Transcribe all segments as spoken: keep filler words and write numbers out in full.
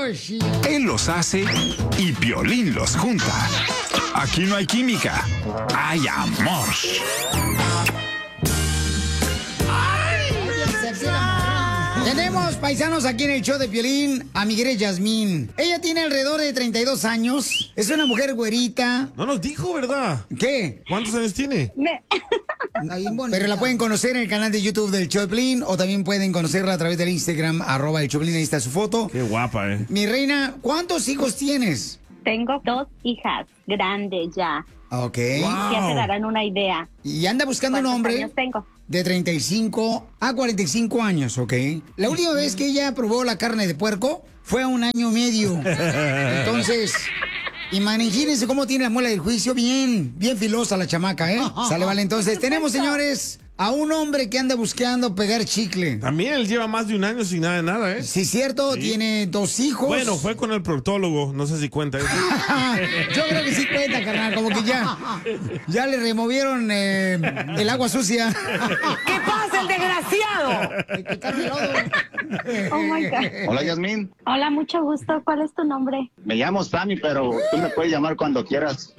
Oh, sí. Él los hace y Piolín los junta. Aquí no hay química, hay amor. Tenemos, paisanos, aquí en el show de Piolín a Miguel Yasmín. Ella tiene alrededor de treinta y dos años. Es una mujer güerita. No nos dijo, ¿verdad? ¿Qué? ¿Cuántos años tiene? Me... Pero la pueden conocer en el canal de YouTube del show de Piolín o también pueden conocerla a través del Instagram, arroba el show de Piolín. Ahí está su foto. Qué guapa, ¿eh? Mi reina, ¿cuántos hijos tienes? Tengo dos hijas grandes ya. Ok. Wow. Ya se darán una idea. Y anda buscando un hombre años tengo? de treinta y cinco a cuarenta y cinco años, ¿ok? La última vez que ella probó la carne de puerco fue a un año y medio. Entonces, imagínense cómo tiene la muela del juicio bien, bien filosa la chamaca, ¿eh? Sale, vale. Entonces, tenemos, señores, a un hombre que anda buscando pegar chicle. También él lleva más de un año sin nada de nada, ¿eh? Sí, cierto, sí. Tiene dos hijos. Bueno, fue con el proctólogo, no sé si cuenta eso. Yo creo que sí cuenta, carnal, como que ya, ya le removieron eh, el agua sucia. ¿Qué pasa, el desgraciado? Oh my God. Hola, Yasmín. Hola, mucho gusto. ¿Cuál es tu nombre? Me llamo Sammy, pero tú me puedes llamar cuando quieras.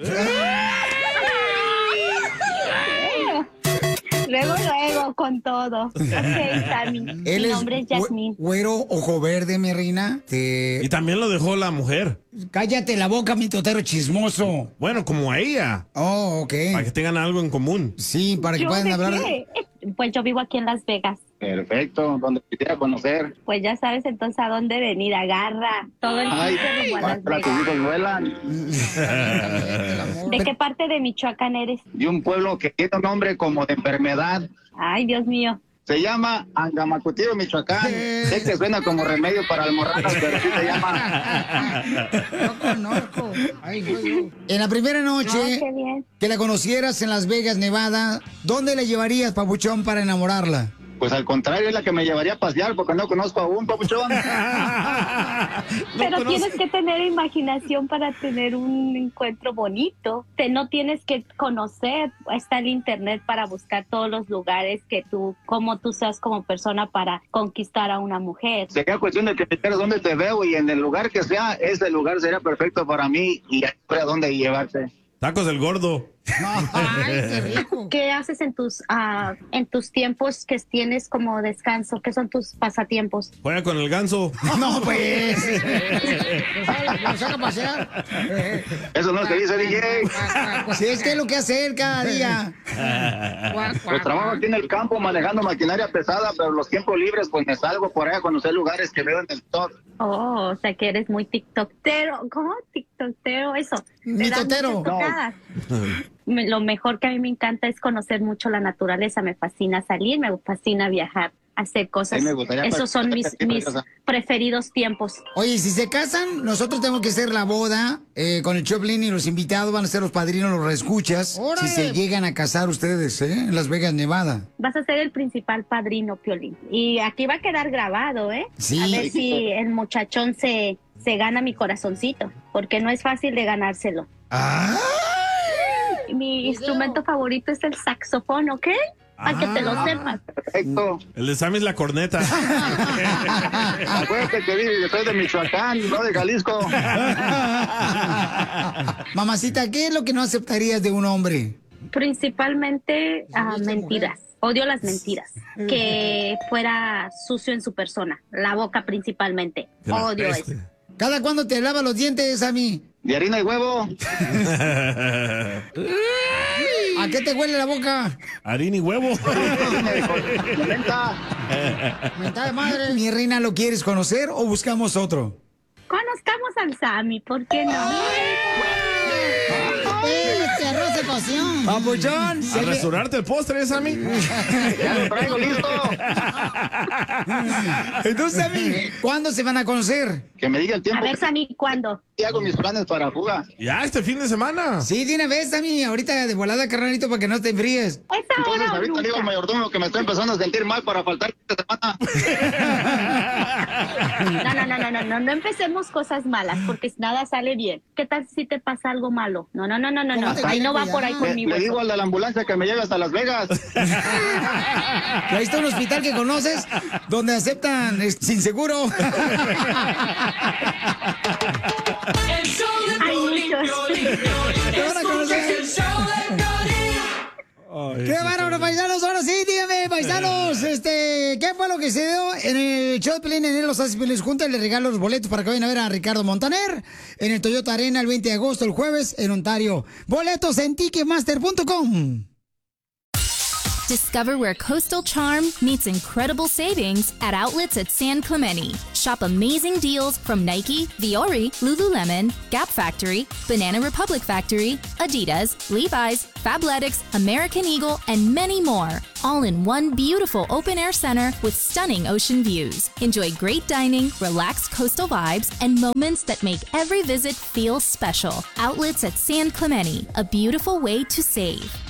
Luego, luego, con todo. Ok, Sammy. Él Mi nombre es Yasmín. Güero, ojo verde, mi reina. Te... Y también lo dejó la mujer. Cállate la boca, mi totero chismoso. Bueno, como a ella. Oh, ok. Para que tengan algo en común. Sí, para que ¿Yo puedan de hablar. qué? Pues yo vivo aquí en Las Vegas. Perfecto, donde quisiera conocer. Pues ya sabes entonces a dónde venir. Agarra todo el Ay, tiempo rumbo a Las para tus Vegas. hijos vuelan. ¿De qué parte de Michoacán eres? De un pueblo que tiene un nombre como de enfermedad. Ay, Dios mío. Se llama Angamacutío, Michoacán. Sé que suena como remedio para almorranas, pero sí se llama. No conozco. Ay, güey. En la primera noche Ay, qué bien. que la conocieras en Las Vegas, Nevada, ¿dónde la llevarías, papuchón, para enamorarla? Pues al contrario, es la que me llevaría a pasear porque no conozco aún, papuchón. Pero tienes que tener imaginación para tener un encuentro bonito. Te, no tienes que conocer. Está el internet para buscar todos los lugares que tú, como tú seas como persona para conquistar a una mujer. Sería cuestión de que me dijeras dónde te veo y en el lugar que sea, ese lugar sería perfecto para mí y a dónde llevarte. Tacos del gordo. Ay, qué rico. ¿Qué haces en tus uh, en tus tiempos que tienes como descanso? ¿Qué son tus pasatiempos? Juega con el ganso. No, pues. ¿Lo saca a pasear? Eso no se dice, D J. Si es que es lo que hacer cada día. Pues trabajo aquí en el campo manejando maquinaria pesada, pero los tiempos libres pues me salgo por ahí a conocer lugares que veo en el top. Oh, o sea que eres muy tiktokero. ¿Cómo? Tiktokero, eso. Mi totero. Me- Lo mejor que a mí me encanta es conocer mucho la naturaleza. Me fascina salir, me fascina viajar, hacer cosas. Sí, me gustaría Esos son mis, participar en mis casa. preferidos tiempos. Oye, si se casan, nosotros tenemos que hacer la boda eh, con el Choplin y los invitados van a ser los padrinos, los reescuchas. ¡Órale! Si se llegan a casar ustedes, ¿eh? En Las Vegas, Nevada. Vas a ser el principal padrino, Piolín. Y aquí va a quedar grabado, ¿eh? Sí. A ver si el muchachón se, se gana mi corazoncito, porque no es fácil de ganárselo. ¡Ah! Mi instrumento favorito es el saxofón, ¿ok? Para que te lo sepas. Perfecto. El de Sammy es la corneta. Acuérdate que vive- yo soy de Michoacán, no de Jalisco. Mamacita, ¿qué es lo que no aceptarías de un hombre? Principalmente ah, mentiras. Odio las mentiras. Que fuera sucio en su persona. La boca principalmente. Que la Odio peste. eso. ¿Cada cuándo te lavas los dientes, a mí? De harina y huevo. ¿A qué te huele la boca? Harina y huevo. Menta. Mentada de madre. Mi reina, ¿lo quieres conocer o buscamos otro? Conozcamos al Sammy, ¿por qué no? Este arroz de cocción. Papuchón. A resurarte el postre, Sammy. Ya lo traigo listo. Entonces, Sammy, ¿cuándo se van a conocer? Que me diga el A tiempo ver, Sammy, ¿cuándo? y hago mis planes para fuga. Ya, este fin de semana. Sí, de una vez, Sammy. Ahorita de volada, carnalito, para que no te enfríes. Esa Entonces hora o ahorita le digo al nunca. mayordomo que me estoy empezando a sentir mal para faltar esta semana. No, no, no, no, no, no, no empecemos cosas malas porque nada sale bien. ¿Qué tal si te pasa algo malo? No, no, no, no, no, no. Ahí no va por ahí Le, conmigo. le digo al de la ambulancia que me lleve hasta Las Vegas. Ahí está un hospital que conoces donde aceptan eh, sin seguro. Hay muchos. Te van a conocer. ¡Qué bárbaro, paisanos! Ahora sí, dígame, paisanos, este, ¿qué fue lo que se dio en el show de Pelín en Los Haces Feliz Junta? Le regalo los boletos para que vayan a ver a Ricardo Montaner en el Toyota Arena el veinte de agosto, el jueves, en Ontario. Boletos en ticketmaster punto com. Discover where coastal charm meets incredible savings at outlets at San Clemente. Shop amazing deals from Nike, Viore, Lululemon, Gap Factory, Banana Republic Factory, Adidas, Levi's, Fabletics, American Eagle, and many more. All in one beautiful open-air center with stunning ocean views. Enjoy great dining, relaxed coastal vibes, and moments that make every visit feel special. Outlets at San Clemente, a beautiful way to save.